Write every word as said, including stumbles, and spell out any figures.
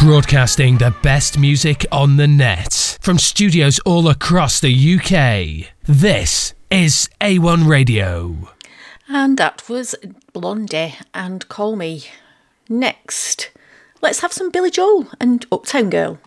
Broadcasting the best music on the net from studios all across the U K. This is A one Radio. And that was Blondie and Call Me. Next, let's have some Billy Joel and Uptown Girl.